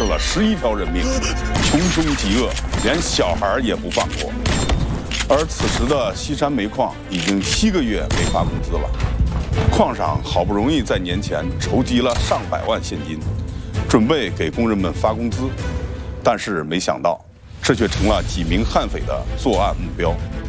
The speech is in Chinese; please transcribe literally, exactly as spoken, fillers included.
了十一条人命，穷凶极恶，连小孩也不放过。而此时的西山煤矿已经七个月没发工资了，矿上好不容易在年前筹集了上百万现金，准备给工人们发工资，但是没想到，这却成了几名悍匪的作案目标。